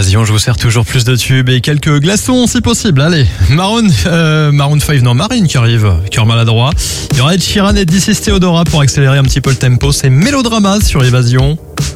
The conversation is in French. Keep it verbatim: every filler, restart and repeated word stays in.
Évasion, je vous sers toujours plus de tubes et quelques glaçons si possible. Allez, Maroon, euh, Maroon cinq, non, Marine qui arrive, cœur maladroit. Il y aura Ed Sheeran et D C Theodora pour accélérer un petit peu le tempo. C'est Mélodrama sur Évasion.